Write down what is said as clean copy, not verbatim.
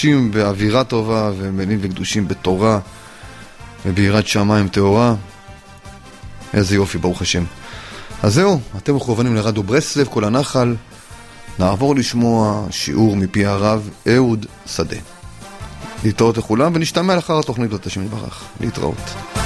קדושים באווירה טובה, ומלאים וקדושים בתורה, וביראת שמיים טהורה. איזה יופי, ברוך השם. אז זהו, אתם מכוונים לרדיו ברסלב, כל הנחל. נעבור לשמוע שיעור מפי הרב אהוד שדה. להתראות לכולם, ונשתמע לאחר התוכנית הזאת, השם יתברך. להתראות.